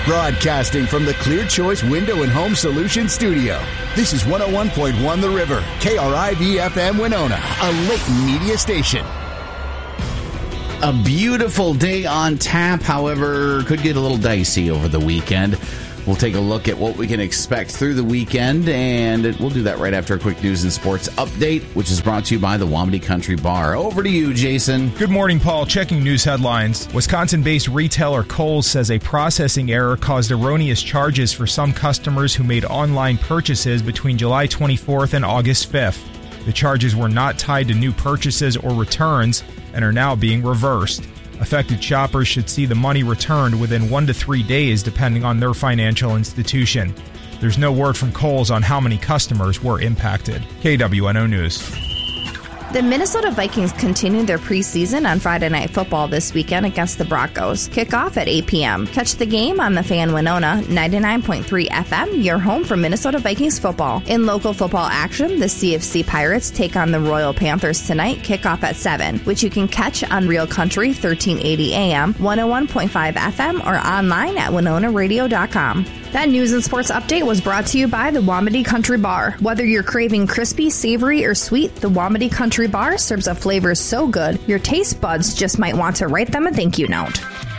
Broadcasting from the Clear Choice Window and Home Solutions Studio. This is 101.1 The River, KRIV-FM Winona, a Layton media station. A beautiful day on tap, however, could get a little dicey over the weekend. We'll take a look at what we can expect through the weekend, and we'll do that right after a quick news and sports update, which is brought to you by the Wamedy Country Bar. Over to you, Jason. Good morning, Paul. Checking news headlines. Wisconsin-based retailer Kohl's says a processing error caused erroneous charges for some customers who made online purchases between July 24th and August 5th. The charges were not tied to new purchases or returns and are now being reversed. Affected shoppers should see the money returned within 1 to 3 days, depending on their financial institution. There's no word from Kohl's on how many customers were impacted. KWNO News. The Minnesota Vikings continue their preseason on Friday Night Football this weekend against the Broncos. Kickoff at 8 p.m. Catch the game on the Fan Winona 99.3 FM, your home for Minnesota Vikings football. In local football action, the CFC Pirates take on the Royal Panthers tonight, kickoff at 7, which you can catch on Real Country 1380 AM, 101.5 FM, or online at WinonaRadio.com. That news and sports update was brought to you by the Wamedy Country Bar. Whether you're craving crispy, savory, or sweet, the Wamedy Country Bar serves up flavors so good, your taste buds just might want to write them a thank you note.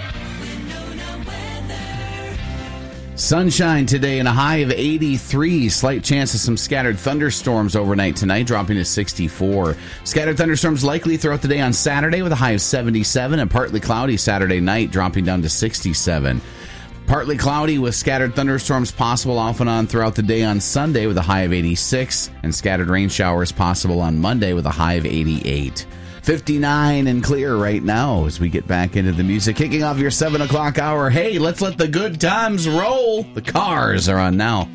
Sunshine today and a high of 83. Slight chance of some scattered thunderstorms overnight tonight, dropping to 64. Scattered thunderstorms likely throughout the day on Saturday with a high of 77, and partly cloudy Saturday night, dropping down to 67. Partly cloudy with scattered thunderstorms possible off and on throughout the day on Sunday with a high of 86, and scattered rain showers possible on Monday with a high of 88. 59 and clear right now as we get back into the music. Kicking off your 7 o'clock hour. Hey, let's let the good times roll. The Cars are on now.